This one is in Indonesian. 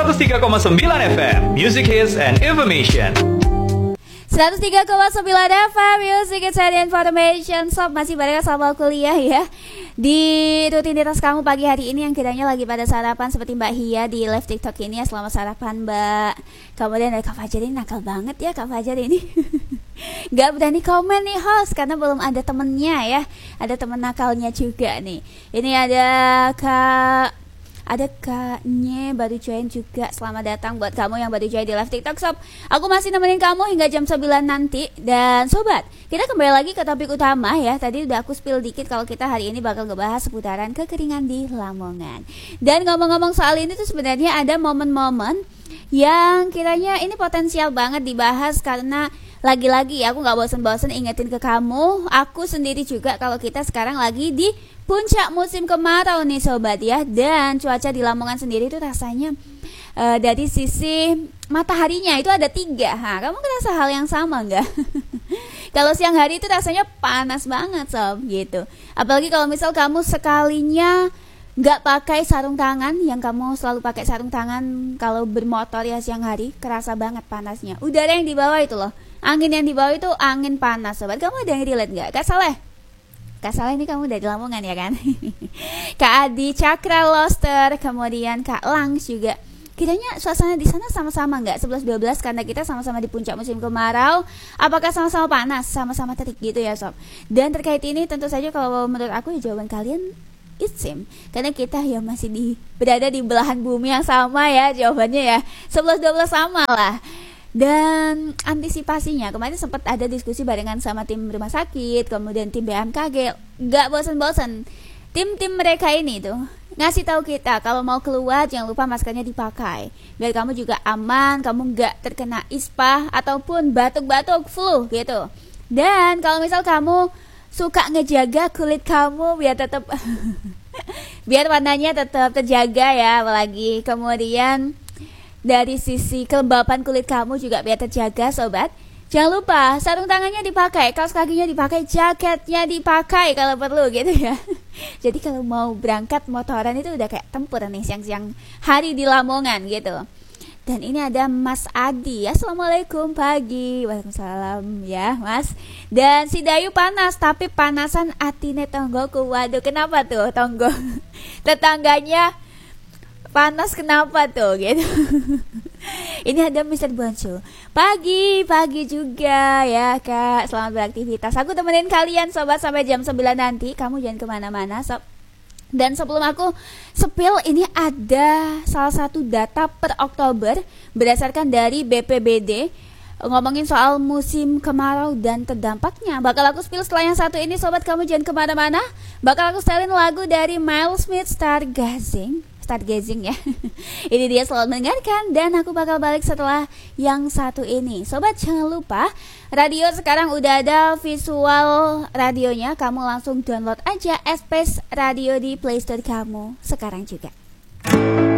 103,9 FM, Music Hits and Information. 103,9 FM Music and Information. Sob, masih bareng sama kuliah ya. Di rutinitas kamu pagi hari ini yang kiranya lagi pada sarapan seperti Mbak Hia di live TikTok ini ya. Selamat sarapan Mbak. Kemudian dari Kak Fajar ini nakal banget ya Kak Fajar ini. Gak berani komen nih host karena belum ada temennya ya. Ada temen nakalnya juga nih. Ini ada Kak-nya baru join juga. Selamat datang buat kamu yang baru join di live TikTok Sob. Aku masih nemenin kamu hingga jam 9 nanti. Dan sobat, kita kembali lagi ke topik utama ya. Tadi udah aku spill dikit kalau kita hari ini bakal ngebahas seputaran kekeringan di Lamongan. Dan ngomong-ngomong soal ini tuh sebenarnya ada momen-momen yang kiranya ini potensial banget dibahas. Karena lagi-lagi aku gak bosen-bosen ingetin ke kamu, aku sendiri juga kalau kita sekarang lagi di puncak musim kemarau nih sobat ya. Dan cuaca di Lamongan sendiri itu rasanya dari sisi mataharinya itu ada 3. Kamu ngerasa hal yang sama nggak? Kalau siang hari itu rasanya panas banget sob gitu. Apalagi kalau misal kamu sekalinya nggak pakai sarung tangan, yang kamu selalu pakai sarung tangan kalau bermotor ya siang hari, kerasa banget panasnya. Udara yang di bawah itu loh, angin yang di bawah itu angin panas sobat. Kamu ada yang relate nggak? Kak Saleh? Kak Saleh ini kamu dari Lamongan ya kan? Kak Adi, Cakra Loster, kemudian Kak Langs juga. Kiranya suasana di sana sama-sama nggak? 11-12 karena kita sama-sama di puncak musim kemarau. Apakah sama-sama panas? Sama-sama terik gitu ya sob? Dan terkait ini tentu saja kalau menurut aku ya jawaban kalian it seem. Karena kita ya masih berada di belahan bumi yang sama ya jawabannya ya. 11-12 sama lah. Dan antisipasinya kemarin sempat ada diskusi barengan sama tim rumah sakit, kemudian tim BMKG. Gak bosan-bosan tim-tim mereka ini tuh ngasih tahu kita kalau mau keluar jangan lupa maskernya dipakai biar kamu juga aman, kamu gak terkena ispa ataupun batuk-batuk flu gitu. Dan kalau misal kamu suka ngejaga kulit kamu biar tetap biar warnanya tetap terjaga ya, apalagi kemudian dari sisi kelembapan kulit kamu juga biar terjaga sobat. Jangan lupa sarung tangannya dipakai, kaos kakinya dipakai, jaketnya dipakai kalau perlu gitu ya. Jadi kalau mau berangkat motoran itu udah kayak tempur nih siang-siang hari di Lamongan gitu. Dan ini ada Mas Adi. Assalamualaikum pagi. Waalaikumsalam ya Mas. Dan si Dayu panas tapi panasan atine tonggoku. Waduh kenapa tuh tonggo tetangganya panas kenapa tuh gitu. Ini ada Mr. Bonsu. Pagi juga ya Kak. Selamat beraktivitas. Aku temenin kalian sobat sampai jam 9 nanti. Kamu jangan kemana-mana sob. Dan sebelum aku spill, ini ada salah satu data per Oktober berdasarkan dari BPBD ngomongin soal musim kemarau dan terdampaknya. Bakal aku spill setelah yang satu ini sobat, kamu jangan kemana-mana. Bakal aku setelin lagu dari Miles Smith, Stargazing ya. Ini dia, selamat mendengarkan. Dan aku bakal balik setelah yang satu ini. Sobat jangan lupa radio sekarang udah ada visual radionya. Kamu langsung download aja Space Radio di Play Store kamu sekarang juga.